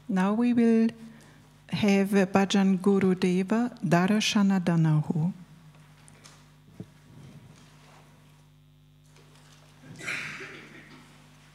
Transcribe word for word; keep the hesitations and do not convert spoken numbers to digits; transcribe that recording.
Now we will have Bhajan Guru Deva Darashana Danahu.